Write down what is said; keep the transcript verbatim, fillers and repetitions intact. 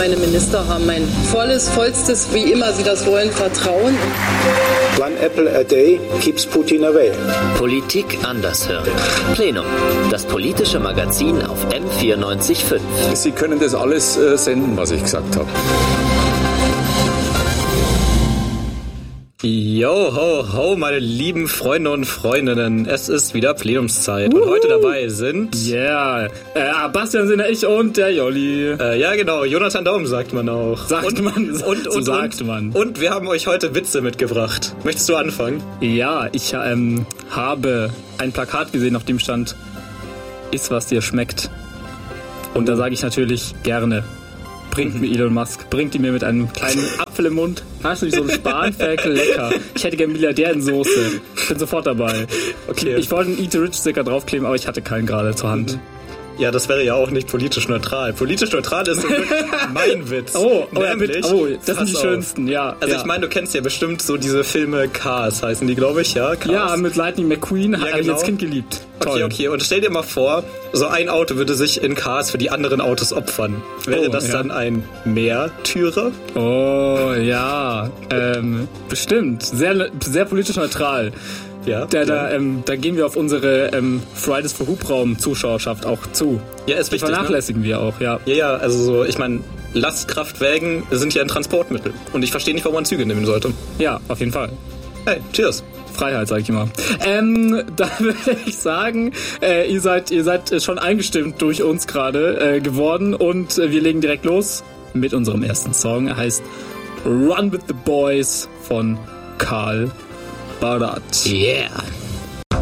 Meine Minister haben mein volles, vollstes, wie immer sie das wollen, Vertrauen. One apple a day keeps Putin away. Politik anders hören. Plenum, das politische Magazin auf M vierundneunzig Komma fünf. Sie können das alles äh, senden, was ich gesagt habe. Yo, ho, ho, meine lieben Freunde und Freundinnen. Es ist wieder Plenumszeit. Und heute dabei sind... Yeah. Äh, Bastian Sinner, ich und der Jolli. Äh, ja, genau. Jonathan Daum sagt man auch. Sagt und, man. Und, so und, sagt und, man. Und wir haben euch heute Witze mitgebracht. Möchtest du anfangen? Ja, ich ähm, habe ein Plakat gesehen, auf dem stand, iss, was dir schmeckt. Und da sage ich natürlich gerne, bringt mir Elon Musk, bringt ihn mir mit einem kleinen Apfel im Mund. Hast du nicht so einen Spanferkel? Lecker. Ich hätte gerne Milliardär in Soße. Ich bin sofort dabei. Okay. Ich wollte einen Eat the Rich Sticker draufkleben, aber ich hatte keinen gerade zur Hand. Ja, das wäre ja auch nicht politisch neutral. Politisch neutral ist mein Witz. Oh, oh, ja, Nämlich, oh das sind die auf. schönsten, ja. Also ja. ich meine, du kennst ja bestimmt so diese Filme Cars, heißen die, glaube ich, ja? Cars. Ja, mit Lightning McQueen ja, hat genau. er als Kind geliebt. Toll. Okay, okay. Und stell dir mal vor, so ein Auto würde sich in Cars für die anderen Autos opfern. Wäre oh, das ja. dann ein Märtyrer? Oh, ja. Ähm, bestimmt. Sehr, sehr politisch neutral. Ja, da, ja. Da, ähm, da gehen wir auf unsere ähm, Fridays for Hubraum-Zuschauerschaft auch zu. Ja, ist Die wichtig. vernachlässigen ne? wir auch, ja. Ja, ja, also so, ich meine, Lastkraftwägen sind ja ein Transportmittel. Und ich verstehe nicht, warum man Züge nehmen sollte. Ja, auf jeden Fall. Hey, cheers. Freiheit, sag ich immer. Ähm, da würde ich sagen, äh, ihr seid, ihr seid schon eingestimmt durch uns gerade äh, geworden und äh, wir legen direkt los mit unserem ersten Song. Er heißt Run with the Boys von Karl Barat. Yeah.